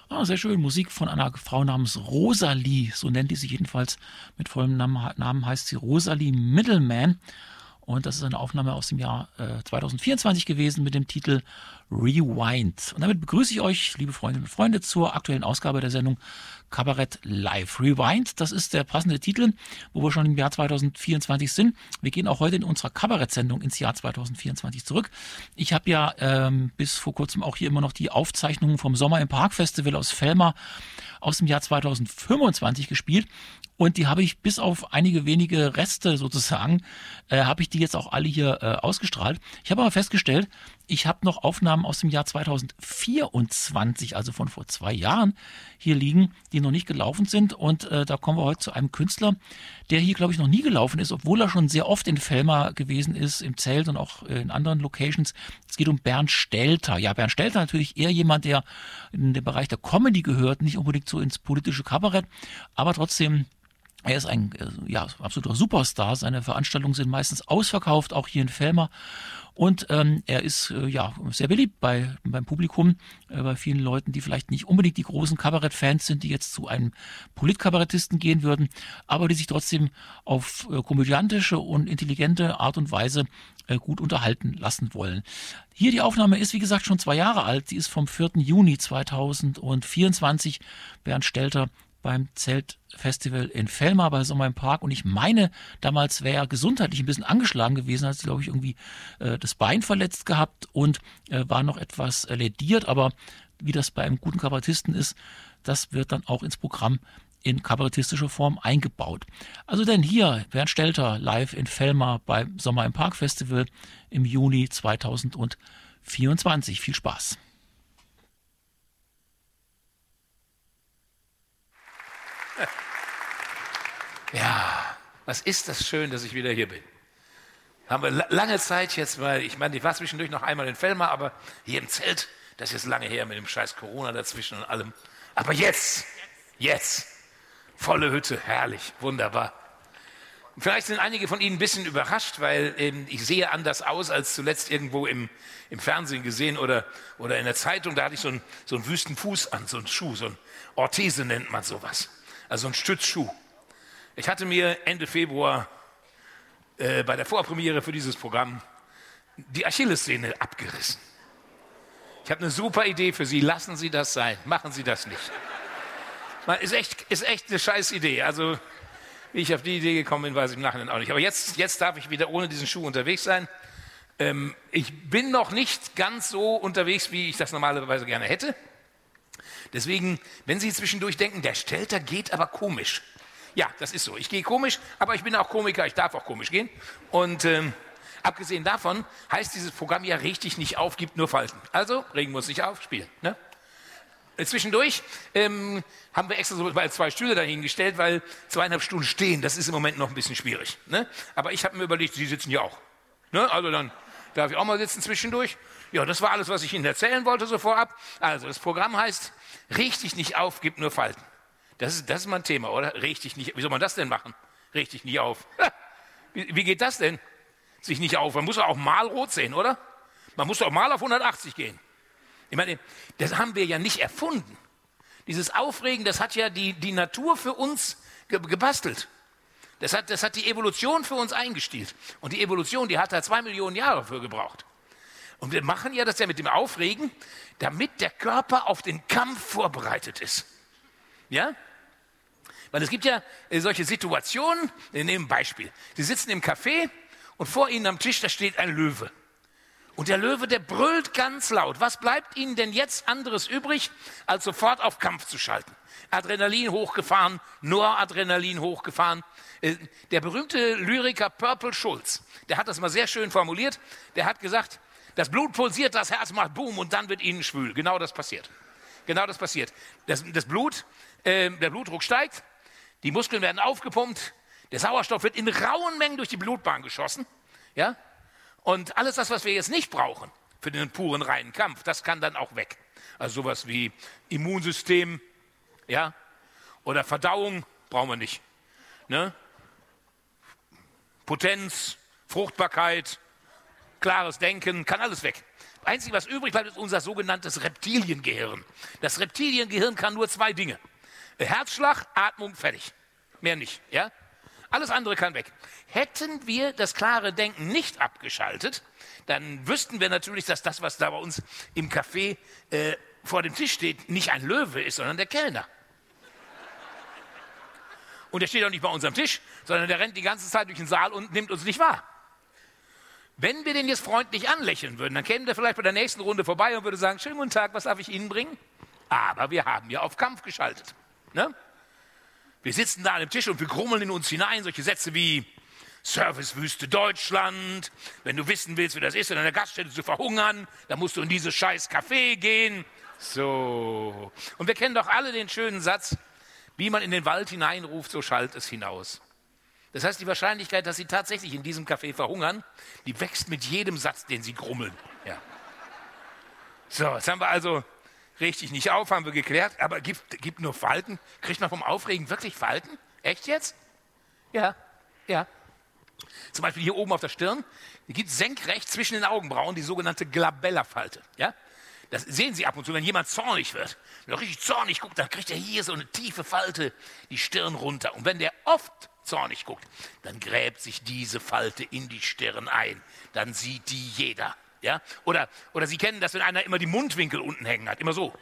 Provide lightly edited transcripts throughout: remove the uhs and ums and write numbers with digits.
Ah, sehr schön. Musik von einer Frau namens Rosalie. So nennt die sich jedenfalls. Mit vollem Namen heißt sie Rosalie Middleman. Und das ist eine Aufnahme aus dem Jahr 2024 gewesen mit dem Titel Rewind. Und damit begrüße ich euch, liebe Freundinnen und Freunde, zur aktuellen Ausgabe der Sendung Kabarett Live. Rewind, das ist der passende Titel, wo wir schon im Jahr 2024 sind. Wir gehen auch heute in unserer Kabarett-Sendung ins Jahr 2024 zurück. Ich habe ja bis vor kurzem auch hier immer noch die Aufzeichnungen vom Sommer im Park Festival aus Velmar aus dem Jahr 2025 gespielt. Und die habe ich bis auf einige wenige Reste sozusagen, habe ich die jetzt auch alle hier ausgestrahlt. Ich habe aber festgestellt, ich habe noch Aufnahmen aus dem Jahr 2024, also von vor 2 Jahren, hier liegen, die noch nicht gelaufen sind. Und da kommen wir heute zu einem Künstler, der hier, glaube ich, noch nie gelaufen ist, obwohl er schon sehr oft in Velmar gewesen ist, im Zelt und auch in anderen Locations. Es geht um Bernd Stelter. Ja, Bernd Stelter natürlich eher jemand, der in den Bereich der Comedy gehört, nicht unbedingt so ins politische Kabarett, aber trotzdem. Er ist ein absoluter Superstar. Seine Veranstaltungen sind meistens ausverkauft, auch hier in Velmar. Und er ist sehr beliebt beim Publikum, bei vielen Leuten, die vielleicht nicht unbedingt die großen Kabarettfans sind, die jetzt zu einem Politkabarettisten gehen würden, aber die sich trotzdem auf komödiantische und intelligente Art und Weise gut unterhalten lassen wollen. Hier die Aufnahme ist, wie gesagt, schon 2 Jahre alt. Sie ist vom 4. Juni 2024. Bernd Stelter beim Zeltfestival in Velmar bei Sommer im Park. Und ich meine, damals wäre er gesundheitlich ein bisschen angeschlagen gewesen, hat, glaube ich, irgendwie das Bein verletzt gehabt und war noch etwas lädiert. Aber wie das bei einem guten Kabarettisten ist, das wird dann auch ins Programm in kabarettistischer Form eingebaut. Also denn hier Bernd Stelter live in Velmar beim Sommer im Park Festival im Juni 2024. Viel Spaß. Ja, was ist das schön, dass ich wieder hier bin. Haben wir lange Zeit jetzt mal, ich meine, ich war zwischendurch noch einmal in Velmar, aber hier im Zelt, das ist jetzt lange her mit dem scheiß Corona dazwischen und allem. Aber jetzt, volle Hütte, herrlich, wunderbar. Und vielleicht sind einige von Ihnen ein bisschen überrascht, weil ich sehe anders aus als zuletzt irgendwo im Fernsehen gesehen oder in der Zeitung. Da hatte ich so einen Wüstenfuß an, so einen Schuh, so ein Orthese nennt man sowas. Also ein Stützschuh. Ich hatte mir Ende Februar bei der Vorpremiere für dieses Programm die Achillessehne abgerissen. Ich habe eine super Idee für Sie. Lassen Sie das sein. Machen Sie das nicht. Ist echt eine scheiß Idee. Also, wie ich auf die Idee gekommen bin, weiß ich im Nachhinein auch nicht. Aber jetzt darf ich wieder ohne diesen Schuh unterwegs sein. Ich bin noch nicht ganz so unterwegs, wie ich das normalerweise gerne hätte. Deswegen, wenn Sie zwischendurch denken, der Stelter geht aber komisch. Ja, das ist so. Ich gehe komisch, aber ich bin auch Komiker, ich darf auch komisch gehen. Und abgesehen davon heißt dieses Programm ja richtig nicht auf, gibt nur Falten. Also, regen wir uns nicht auf, spielen. Ne? Zwischendurch haben wir extra so 2 Stühle dahingestellt, weil 2,5 Stunden stehen, das ist im Moment noch ein bisschen schwierig. Ne? Aber ich habe mir überlegt, Sie sitzen ja auch. Ne? Also dann darf ich auch mal sitzen zwischendurch. Ja, das war alles, was ich Ihnen erzählen wollte so vorab. Also, das Programm heißt, richtig nicht auf, gibt nur Falten. Das ist mein Thema, oder? Richtig nicht. Wie soll man das denn machen? Richtig nicht auf. Wie geht das denn? Sich nicht auf. Man muss auch mal rot sehen, oder? Man muss doch mal auf 180 gehen. Ich meine, das haben wir ja nicht erfunden. Dieses Aufregen, das hat ja die Natur für uns gebastelt. Das hat die Evolution für uns eingestielt. Und die Evolution, die hat da 2 Millionen Jahre für gebraucht. Und wir machen ja das ja mit dem Aufregen, damit der Körper auf den Kampf vorbereitet ist. Ja? Weil es gibt ja solche Situationen, wir nehmen ein Beispiel. Sie sitzen im Café und vor Ihnen am Tisch, da steht ein Löwe. Und der Löwe, der brüllt ganz laut. Was bleibt Ihnen denn jetzt anderes übrig, als sofort auf Kampf zu schalten? Adrenalin hochgefahren, Noradrenalin hochgefahren. Der berühmte Lyriker Purple Schulz, der hat das mal sehr schön formuliert. Der hat gesagt, das Blut pulsiert, das Herz macht Boom und dann wird Ihnen schwül. Genau das passiert. Genau das passiert. Der Blutdruck steigt, die Muskeln werden aufgepumpt, der Sauerstoff wird in rauen Mengen durch die Blutbahn geschossen. Ja? Und alles das, was wir jetzt nicht brauchen für den puren, reinen Kampf, das kann dann auch weg. Also sowas wie Immunsystem, ja? Oder Verdauung brauchen wir nicht. Ne? Potenz, Fruchtbarkeit, klares Denken, kann alles weg. Einzige, was übrig bleibt, ist unser sogenanntes Reptiliengehirn. Das Reptiliengehirn kann nur 2 Dinge. Herzschlag, Atmung, fertig. Mehr nicht. Ja? Alles andere kann weg. Hätten wir das klare Denken nicht abgeschaltet, dann wüssten wir natürlich, dass das, was da bei uns im Café vor dem Tisch steht, nicht ein Löwe ist, sondern der Kellner. Und der steht auch nicht bei unserem Tisch, sondern der rennt die ganze Zeit durch den Saal und nimmt uns nicht wahr. Wenn wir den jetzt freundlich anlächeln würden, dann käme der vielleicht bei der nächsten Runde vorbei und würde sagen, schönen guten Tag, was darf ich Ihnen bringen? Aber wir haben ja auf Kampf geschaltet. Ne? Wir sitzen da an dem Tisch und wir grummeln in uns hinein, solche Sätze wie Servicewüste Deutschland, wenn du wissen willst, wie das ist, in einer Gaststätte zu verhungern, dann musst du in dieses scheiß Café gehen. So. Und wir kennen doch alle den schönen Satz, wie man in den Wald hineinruft, so schallt es hinaus. Das heißt, die Wahrscheinlichkeit, dass Sie tatsächlich in diesem Café verhungern, die wächst mit jedem Satz, den Sie grummeln. Ja. So, jetzt haben wir also richtig nicht auf, haben wir geklärt, aber gibt nur Falten. Kriegt man vom Aufregen wirklich Falten? Echt jetzt? Ja, ja. Zum Beispiel hier oben auf der Stirn, die gibt es senkrecht zwischen den Augenbrauen, die sogenannte Glabella-Falte. Ja? Das sehen Sie ab und zu, wenn jemand zornig wird. Wenn er richtig zornig guckt, dann kriegt er hier so eine tiefe Falte, die Stirn runter. Und wenn der oft zornig guckt, dann gräbt sich diese Falte in die Stirn ein. Dann sieht die jeder. Ja? Oder Sie kennen das, wenn einer immer die Mundwinkel unten hängen hat, immer so.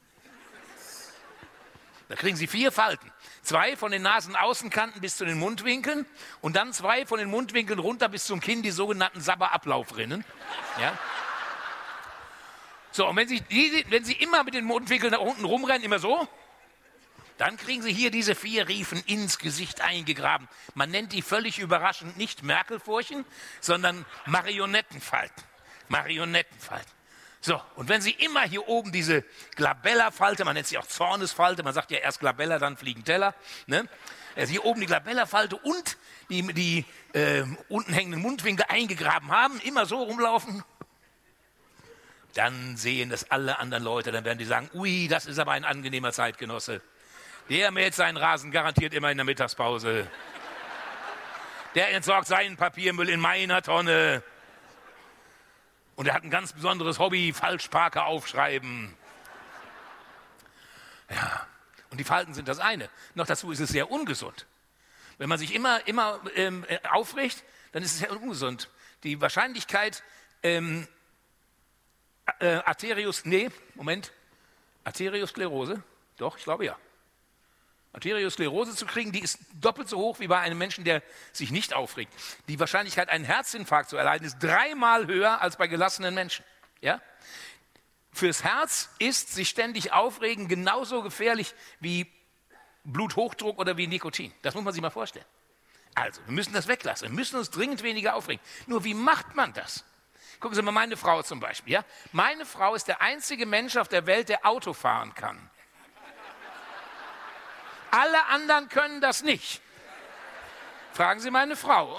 Da kriegen Sie 4 Falten. 2 von den Nasenaußenkanten bis zu den Mundwinkeln und dann 2 von den Mundwinkeln runter bis zum Kinn, die sogenannten Sabberablaufrinnen. Ja? So, und wenn Sie immer mit den Mundwinkeln nach unten rumrennen, immer so, dann kriegen Sie hier diese 4 Riefen ins Gesicht eingegraben. Man nennt die völlig überraschend nicht Merkelfurchen, sondern Marionettenfalten. Marionettenfalten. So, und wenn Sie immer hier oben diese Glabella-Falte, man nennt sie auch Zornesfalte, man sagt ja erst Glabella, dann fliegen Teller, ne? Also hier oben die Glabella-Falte und die unten hängenden Mundwinkel eingegraben haben, immer so rumlaufen, dann sehen das alle anderen Leute, dann werden die sagen, ui, das ist aber ein angenehmer Zeitgenosse. Der mäht seinen Rasen garantiert immer in der Mittagspause. Der entsorgt seinen Papiermüll in meiner Tonne. Und er hat ein ganz besonderes Hobby, Falschparker aufschreiben. Ja, und die Falten sind das eine. Noch dazu ist es sehr ungesund. Wenn man sich immer aufregt, dann ist es sehr ungesund. Die Wahrscheinlichkeit, Arteriosklerose, doch, ich glaube ja. Arteriosklerose zu kriegen, die ist doppelt so hoch wie bei einem Menschen, der sich nicht aufregt. Die Wahrscheinlichkeit, einen Herzinfarkt zu erleiden, ist 3-mal höher als bei gelassenen Menschen. Ja? Fürs Herz ist sich ständig aufregen genauso gefährlich wie Bluthochdruck oder wie Nikotin. Das muss man sich mal vorstellen. Also, wir müssen das weglassen. Wir müssen uns dringend weniger aufregen. Nur, wie macht man das? Gucken Sie mal, meine Frau zum Beispiel. Ja? Meine Frau ist der einzige Mensch auf der Welt, der Auto fahren kann. Alle anderen können das nicht. Fragen Sie meine Frau.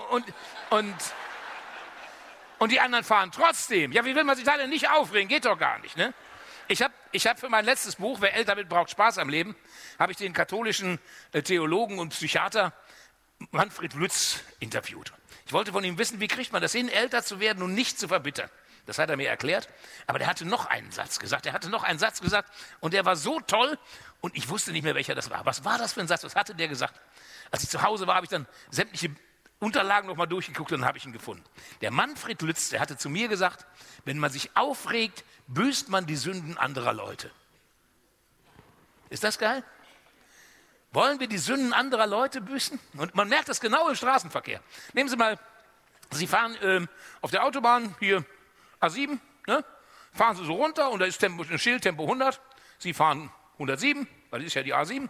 Und die anderen fahren trotzdem. Ja, wie will man sich da denn nicht aufregen? Geht doch gar nicht. Ne? Ich hab für mein letztes Buch, Wer älter wird, braucht Spaß am Leben, habe ich den katholischen Theologen und Psychiater Manfred Lütz interviewt. Ich wollte von ihm wissen, wie kriegt man das hin, älter zu werden und nicht zu verbittern. Das hat er mir erklärt. Aber der hatte noch einen Satz gesagt. Und der war so toll und ich wusste nicht mehr, welcher das war. Was war das für ein Satz? Was hatte der gesagt? Als ich zu Hause war, habe ich dann sämtliche Unterlagen noch mal durchgeguckt und dann habe ich ihn gefunden. Der Manfred Lütz, der hatte zu mir gesagt, wenn man sich aufregt, büßt man die Sünden anderer Leute. Ist das geil? Wollen wir die Sünden anderer Leute büßen? Und man merkt das genau im Straßenverkehr. Nehmen Sie mal, Sie fahren auf der Autobahn, hier A7, ne? Fahren Sie so runter und da ist ein Schild, Tempo 100. Sie fahren 107, weil das ist ja die A7.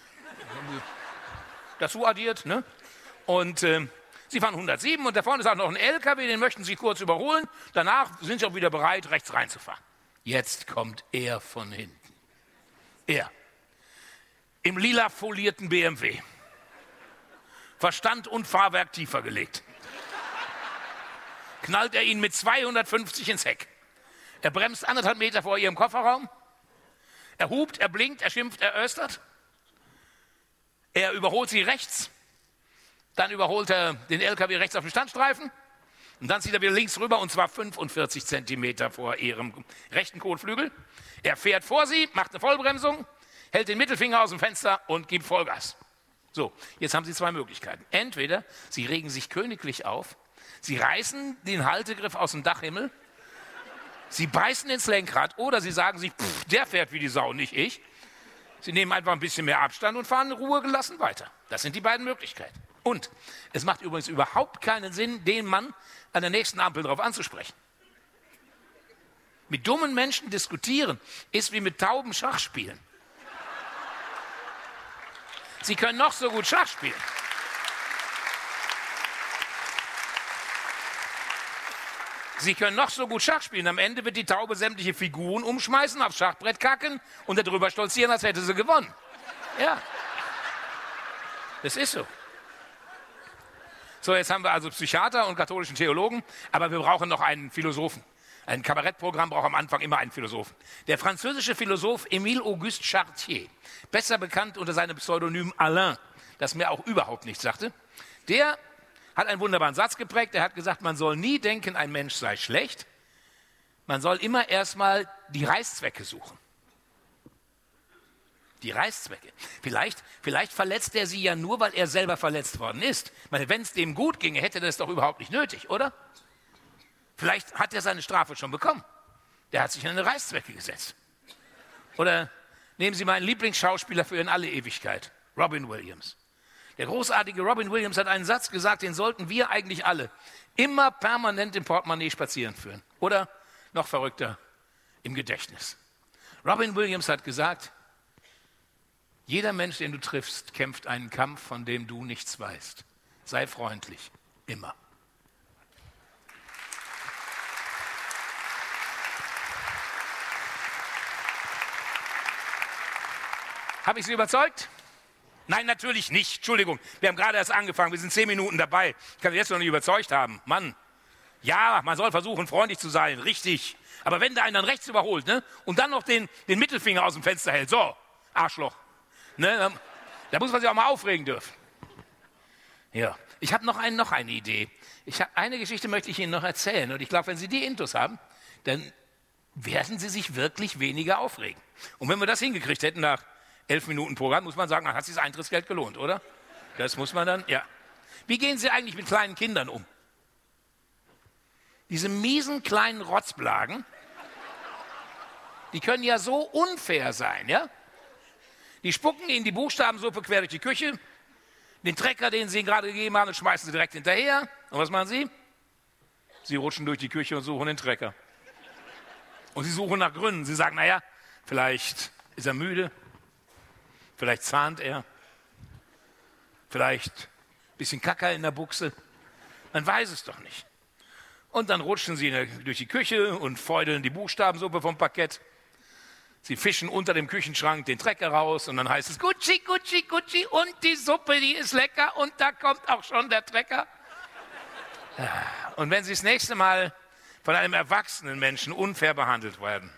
Dazu addiert, ne? Und Sie fahren 107 und da vorne ist auch noch ein LKW, den möchten Sie kurz überholen. Danach sind Sie auch wieder bereit, rechts reinzufahren. Jetzt kommt er von hinten. Er. Im lila folierten BMW. Verstand und Fahrwerk tiefer gelegt. Knallt er ihn mit 250 ins Heck. Er bremst 1,5 Meter vor Ihrem Kofferraum. Er hupt, er blinkt, er schimpft, er östert. Er überholt Sie rechts. Dann überholt er den LKW rechts auf dem Standstreifen. Und dann zieht er wieder links rüber und zwar 45 Zentimeter vor ihrem rechten Kotflügel. Er fährt vor sie, macht eine Vollbremsung, hält den Mittelfinger aus dem Fenster und gibt Vollgas. So, jetzt haben Sie zwei Möglichkeiten. Entweder Sie regen sich königlich auf, Sie reißen den Haltegriff aus dem Dachhimmel, Sie beißen ins Lenkrad oder Sie sagen sich, der fährt wie die Sau, nicht ich. Sie nehmen einfach ein bisschen mehr Abstand und fahren in Ruhe gelassen weiter. Das sind die beiden Möglichkeiten. Und es macht übrigens überhaupt keinen Sinn, den Mann an der nächsten Ampel darauf anzusprechen. Mit dummen Menschen diskutieren ist wie mit Tauben Schach spielen. Sie können noch so gut Schach spielen. Sie können noch so gut Schach spielen. Am Ende wird die Taube sämtliche Figuren umschmeißen, aufs Schachbrett kacken und darüber stolzieren, als hätte sie gewonnen. Ja. Das ist so. So, jetzt haben wir also Psychiater und katholischen Theologen, aber wir brauchen noch einen Philosophen. Ein Kabarettprogramm braucht am Anfang immer einen Philosophen. Der französische Philosoph Émile Auguste Chartier, besser bekannt unter seinem Pseudonym Alain, das mir auch überhaupt nichts sagte, der hat einen wunderbaren Satz geprägt. Er hat gesagt, man soll nie denken, ein Mensch sei schlecht. Man soll immer erstmal die Reißzwecke suchen. Die Reißzwecke. Vielleicht verletzt er sie ja nur, weil er selber verletzt worden ist. Wenn es dem gut ginge, hätte er das doch überhaupt nicht nötig, oder? Vielleicht hat er seine Strafe schon bekommen. Der hat sich in eine Reißzwecke gesetzt. Oder nehmen Sie meinen Lieblingsschauspieler für in alle Ewigkeit, Robin Williams. Der großartige Robin Williams hat einen Satz gesagt, den sollten wir eigentlich alle immer permanent im Portemonnaie spazieren führen. Oder, noch verrückter, im Gedächtnis. Robin Williams hat gesagt, jeder Mensch, den du triffst, kämpft einen Kampf, von dem du nichts weißt. Sei freundlich, immer. Habe ich Sie überzeugt? Nein, natürlich nicht. Entschuldigung, wir haben gerade erst angefangen. Wir sind 10 Minuten dabei. Ich kann Sie jetzt noch nicht überzeugt haben. Mann, ja, man soll versuchen, freundlich zu sein. Richtig. Aber wenn da einen dann rechts überholt, ne, und dann noch den Mittelfinger aus dem Fenster hält, so, Arschloch. Ne, da muss man sich auch mal aufregen dürfen. Ja, ich habe noch eine Idee. Eine Geschichte möchte ich Ihnen noch erzählen. Und ich glaube, wenn Sie die Intus haben, dann werden Sie sich wirklich weniger aufregen. Und wenn wir das hingekriegt hätten nach 11 Minuten Programm, muss man sagen, dann hat sich das Eintrittsgeld gelohnt, oder? Das muss man dann, ja. Wie gehen Sie eigentlich mit kleinen Kindern um? Diese miesen kleinen Rotzblagen, die können ja so unfair sein, ja? Die spucken Ihnen die Buchstabensuppe quer durch die Küche, den Trecker, den Sie Ihnen gerade gegeben haben, schmeißen Sie direkt hinterher. Und was machen Sie? Sie rutschen durch die Küche und suchen den Trecker. Und Sie suchen nach Gründen. Sie sagen, naja, vielleicht ist er müde, vielleicht zahnt er, vielleicht ein bisschen Kacker in der Buchse. Man weiß es doch nicht. Und dann rutschen Sie durch die Küche und feudeln die Buchstabensuppe vom Parkett. Sie fischen unter dem Küchenschrank den Trecker raus und dann heißt es Gucci, Gucci, Gucci und die Suppe, die ist lecker und da kommt auch schon der Trecker. Und wenn Sie das nächste Mal von einem erwachsenen Menschen unfair behandelt werden,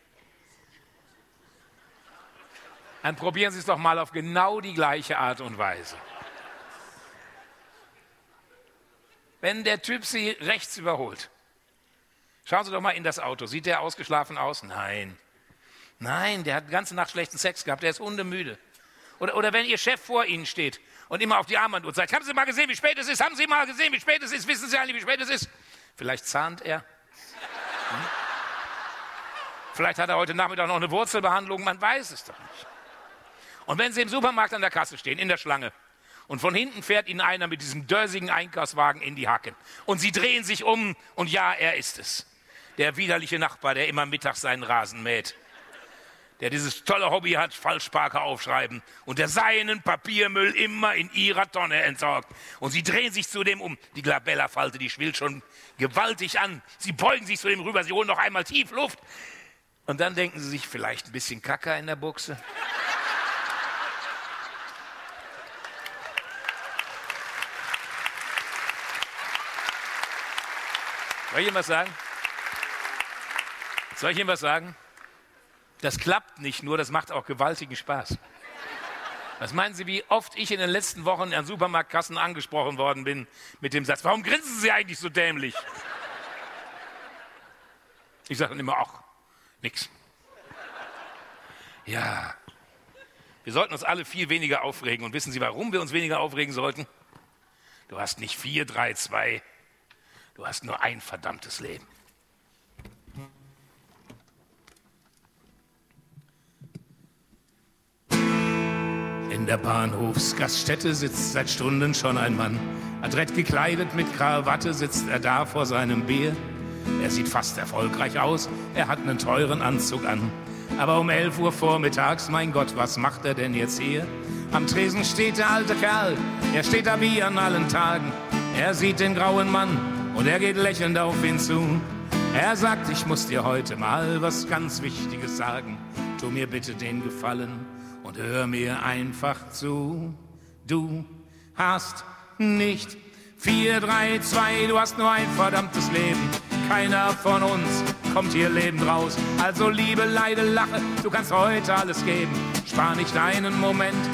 dann probieren Sie es doch mal auf genau die gleiche Art und Weise. Wenn der Typ Sie rechts überholt, schauen Sie doch mal in das Auto. Sieht der ausgeschlafen aus? Nein. Nein, der hat die ganze Nacht schlechten Sex gehabt, der ist hundemüde. Oder wenn Ihr Chef vor Ihnen steht und immer auf die Armbanduhr sagt, haben Sie mal gesehen, wie spät es ist? Haben Sie mal gesehen, wie spät es ist? Wissen Sie eigentlich, wie spät es ist? Vielleicht zahnt er. Vielleicht hat er heute Nachmittag noch eine Wurzelbehandlung, man weiß es doch nicht. Und wenn Sie im Supermarkt an der Kasse stehen, in der Schlange, und von hinten fährt Ihnen einer mit diesem dörsigen Einkaufswagen in die Hacken. Und Sie drehen sich um und ja, er ist es. Der widerliche Nachbar, der immer mittags seinen Rasen mäht. Der dieses tolle Hobby hat, Falschparker aufschreiben und der seinen Papiermüll immer in ihrer Tonne entsorgt. Und Sie drehen sich zu dem um. Die Glabella-Falte, die schwillt schon gewaltig an. Sie beugen sich zu dem rüber, Sie holen noch einmal tief Luft. Und dann denken Sie sich, vielleicht ein bisschen Kacker in der Buchse. Soll ich Ihnen was sagen? Soll ich Ihnen was sagen? Das klappt nicht nur, das macht auch gewaltigen Spaß. Was meinen Sie, wie oft ich in den letzten Wochen an Supermarktkassen angesprochen worden bin mit dem Satz, warum grinsen Sie eigentlich so dämlich? Ich sage dann immer, ach, nix. Ja, wir sollten uns alle viel weniger aufregen. Und wissen Sie, warum wir uns weniger aufregen sollten? Du hast nicht 4, 3, 2. Du hast nur ein verdammtes Leben. In der Bahnhofsgaststätte sitzt seit Stunden schon ein Mann. Adrett gekleidet mit Krawatte sitzt er da vor seinem Bier. Er sieht fast erfolgreich aus, er hat einen teuren Anzug an. Aber um 11 Uhr vormittags, mein Gott, was macht er denn jetzt hier? Am Tresen steht der alte Kerl, er steht da wie an allen Tagen. Er sieht den grauen Mann und er geht lächelnd auf ihn zu. Er sagt, ich muss dir heute mal was ganz Wichtiges sagen. Tu mir bitte den Gefallen und hör mir einfach zu. Du hast nicht 4, 3, 2, du hast nur ein verdammtes Leben. Keiner von uns kommt hier lebend raus. Also Liebe, Leide, Lache, du kannst heute alles geben. Spar nicht einen Moment,